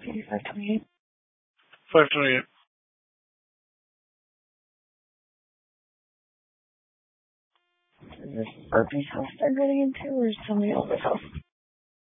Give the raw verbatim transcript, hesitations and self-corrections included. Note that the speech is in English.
eighty-five twenty-eight. five twenty-eight. Is this Burpee's house they're getting into, or is somebody else's house?